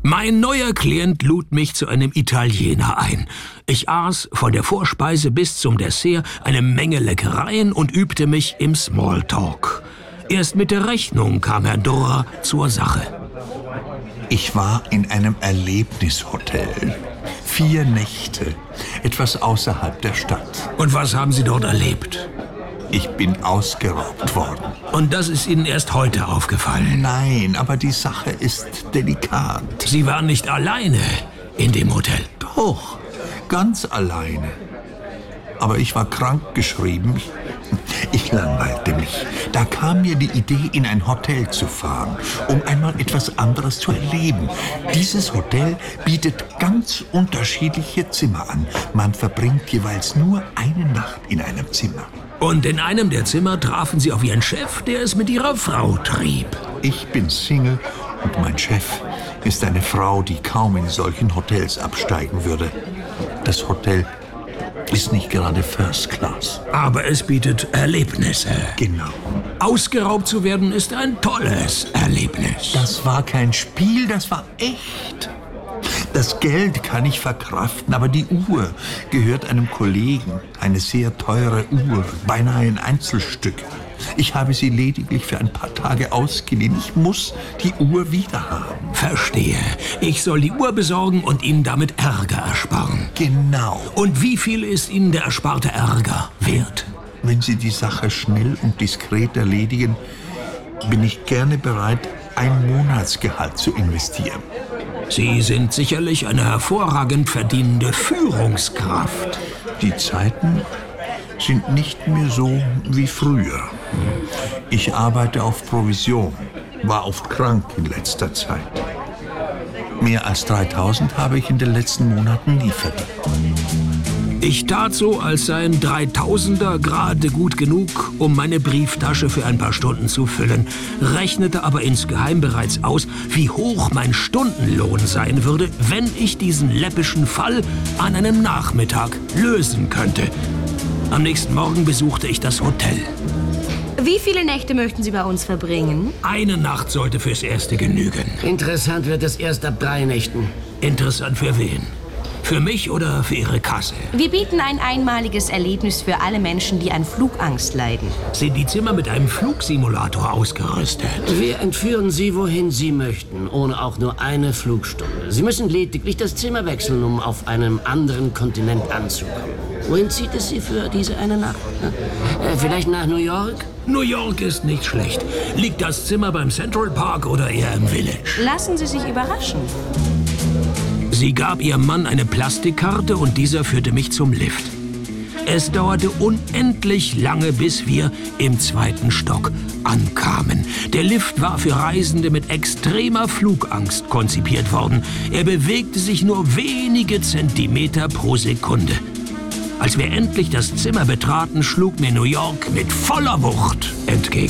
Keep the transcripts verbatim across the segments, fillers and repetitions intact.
Mein neuer Klient lud mich zu einem Italiener ein. Ich aß von der Vorspeise bis zum Dessert eine Menge Leckereien und übte mich im Smalltalk. Erst mit der Rechnung kam Herr Durrer zur Sache. Ich war in einem Erlebnishotel. Vier Nächte, etwas außerhalb der Stadt. Und was haben Sie dort erlebt? Ich bin ausgeraubt worden. Und das ist Ihnen erst heute aufgefallen? Nein, aber die Sache ist delikat. Sie waren nicht alleine in dem Hotel? Doch, ganz alleine. Aber ich war krankgeschrieben. Ich langweilte mich. Da kam mir die Idee, in ein Hotel zu fahren, um einmal etwas anderes zu erleben. Dieses Hotel bietet ganz unterschiedliche Zimmer an. Man verbringt jeweils nur eine Nacht in einem Zimmer. Und in einem der Zimmer trafen Sie auf Ihren Chef, der es mit Ihrer Frau trieb. Ich bin Single und mein Chef ist eine Frau, die kaum in solchen Hotels absteigen würde. Das Hotel ist nicht gerade First Class. Aber es bietet Erlebnisse. Genau. Ausgeraubt zu werden ist ein tolles Erlebnis. Das war kein Spiel, das war echt. Das Geld kann ich verkraften, aber die Uhr gehört einem Kollegen. Eine sehr teure Uhr, beinahe ein Einzelstück. Ich habe sie lediglich für ein paar Tage ausgeliehen. Ich muss die Uhr wieder haben. Verstehe. Ich soll die Uhr besorgen und Ihnen damit Ärger ersparen. Genau. Und wie viel ist Ihnen der ersparte Ärger wert? Wenn Sie die Sache schnell und diskret erledigen, bin ich gerne bereit, ein Monatsgehalt zu investieren. Sie sind sicherlich eine hervorragend verdienende Führungskraft. Die Zeiten sind nicht mehr so wie früher. Ich arbeite auf Provision, war oft krank in letzter Zeit. Mehr als dreitausend habe ich in den letzten Monaten nie verdient. Ich tat so, als seien Dreitausender gerade gut genug, um meine Brieftasche für ein paar Stunden zu füllen, rechnete aber insgeheim bereits aus, wie hoch mein Stundenlohn sein würde, wenn ich diesen läppischen Fall an einem Nachmittag lösen könnte. Am nächsten Morgen besuchte ich das Hotel. Wie viele Nächte möchten Sie bei uns verbringen? Eine Nacht sollte fürs Erste genügen. Interessant wird es erst ab drei Nächten. Interessant für wen? Für mich oder für Ihre Kasse? Wir bieten ein einmaliges Erlebnis für alle Menschen, die an Flugangst leiden. Sind die Zimmer mit einem Flugsimulator ausgerüstet? Wir entführen Sie, wohin Sie möchten, ohne auch nur eine Flugstunde. Sie müssen lediglich das Zimmer wechseln, um auf einem anderen Kontinent anzukommen. Wohin zieht es Sie für diese eine Nacht? Äh, vielleicht nach New York? New York ist nicht schlecht. Liegt das Zimmer beim Central Park oder eher im Village? Lassen Sie sich überraschen. Sie gab ihrem Mann eine Plastikkarte und dieser führte mich zum Lift. Es dauerte unendlich lange, bis wir im zweiten Stock ankamen. Der Lift war für Reisende mit extremer Flugangst konzipiert worden. Er bewegte sich nur wenige Zentimeter pro Sekunde. Als wir endlich das Zimmer betraten, schlug mir New York mit voller Wucht entgegen.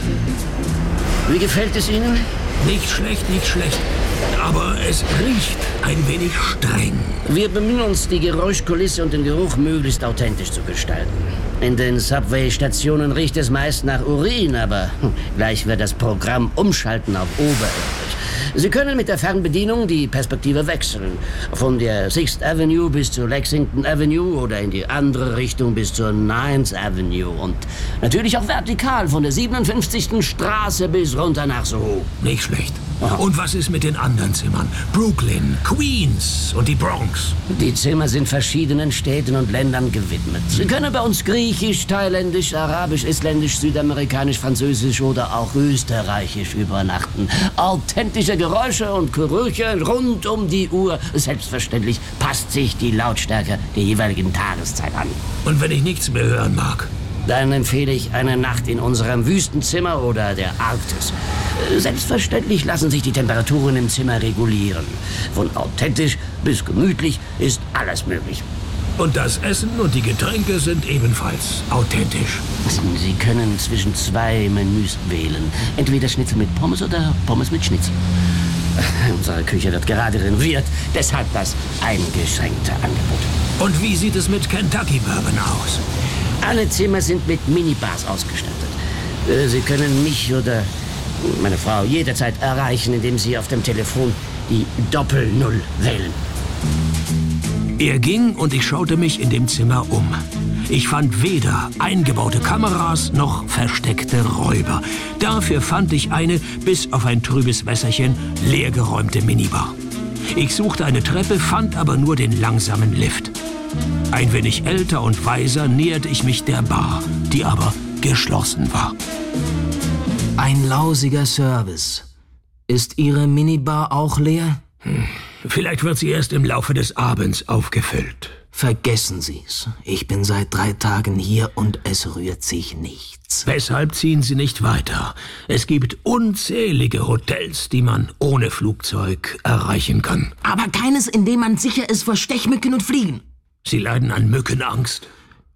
Wie gefällt es Ihnen? Nicht schlecht, nicht schlecht. Aber es riecht ein wenig streng. Wir bemühen uns, die Geräuschkulisse und den Geruch möglichst authentisch zu gestalten. In den Subway-Stationen riecht es meist nach Urin, aber gleich wird das Programm umschalten auf oberirdisch. Sie können mit der Fernbedienung die Perspektive wechseln. Von der Sixth Avenue bis zur Lexington Avenue oder in die andere Richtung bis zur Ninth Avenue. Und natürlich auch vertikal von der siebenundfünfzigsten Straße bis runter nach Soho. Nicht schlecht. Und was ist mit den anderen Zimmern? Brooklyn, Queens und die Bronx? Die Zimmer sind verschiedenen Städten und Ländern gewidmet. Sie können bei uns Griechisch, Thailändisch, Arabisch, Isländisch, Südamerikanisch, Französisch oder auch Österreichisch übernachten. Authentische Geräusche und Gerüche rund um die Uhr. Selbstverständlich passt sich die Lautstärke der jeweiligen Tageszeit an. Und wenn ich nichts mehr hören mag? Dann empfehle ich eine Nacht in unserem Wüstenzimmer oder der Arktis. Selbstverständlich lassen sich die Temperaturen im Zimmer regulieren. Von authentisch bis gemütlich ist alles möglich. Und das Essen und die Getränke sind ebenfalls authentisch. Sie können zwischen zwei Menüs wählen. Entweder Schnitzel mit Pommes oder Pommes mit Schnitzel. Unsere Küche wird gerade renoviert, deshalb das eingeschränkte Angebot. Und wie sieht es mit Kentucky Bourbon aus? Alle Zimmer sind mit Minibars ausgestattet. Sie können mich oder meine Frau jederzeit erreichen, indem Sie auf dem Telefon die Doppel-Null wählen. Er ging und ich schaute mich in dem Zimmer um. Ich fand weder eingebaute Kameras noch versteckte Räuber. Dafür fand ich eine, bis auf ein trübes Wässerchen, leergeräumte Minibar. Ich suchte eine Treppe, fand aber nur den langsamen Lift. Ein wenig älter und weiser näherte ich mich der Bar, die aber geschlossen war. Ein lausiger Service. Ist Ihre Minibar auch leer? Hm. Vielleicht wird sie erst im Laufe des Abends aufgefüllt. Vergessen Sie's. Ich bin seit drei Tagen hier und es rührt sich nichts. Weshalb ziehen Sie nicht weiter? Es gibt unzählige Hotels, die man ohne Flugzeug erreichen kann. Aber keines, in dem man sicher ist vor Stechmücken und Fliegen. Sie leiden an Mückenangst?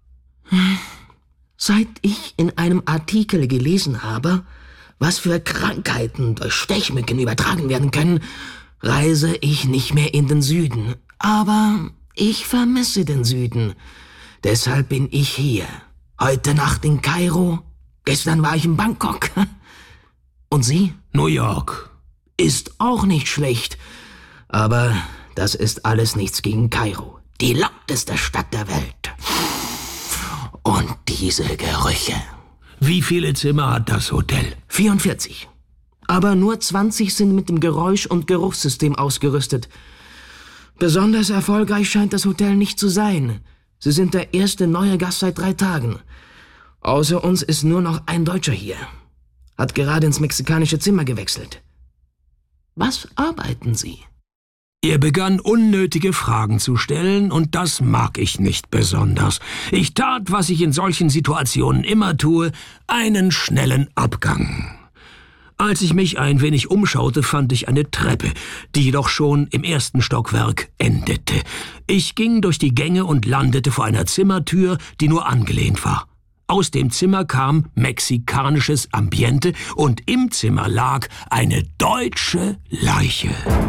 Seit ich in einem Artikel gelesen habe, was für Krankheiten durch Stechmücken übertragen werden können, reise ich nicht mehr in den Süden. Aber ich vermisse den Süden. Deshalb bin ich hier. Heute Nacht in Kairo. Gestern war ich in Bangkok. Und Sie? New York. Ist auch nicht schlecht. Aber das ist alles nichts gegen Kairo. Die lauteste Stadt der Welt. Und diese Gerüche. Wie viele Zimmer hat das Hotel? vierundvierzig. Aber nur zwanzig sind mit dem Geräusch- und Geruchssystem ausgerüstet. Besonders erfolgreich scheint das Hotel nicht zu sein. Sie sind der erste neue Gast seit drei Tagen. Außer uns ist nur noch ein Deutscher hier. Hat gerade ins mexikanische Zimmer gewechselt. Was arbeiten Sie? Er begann unnötige Fragen zu stellen, und das mag ich nicht besonders. Ich tat, was ich in solchen Situationen immer tue, einen schnellen Abgang. Als ich mich ein wenig umschaute, fand ich eine Treppe, die jedoch schon im ersten Stockwerk endete. Ich ging durch die Gänge und landete vor einer Zimmertür, die nur angelehnt war. Aus dem Zimmer kam mexikanisches Ambiente und im Zimmer lag eine deutsche Leiche.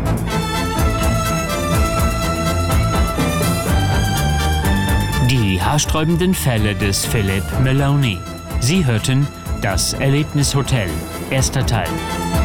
Die haarsträubenden Fälle des Philip Maloney. Sie hörten Das Erlebnishotel, erster Teil.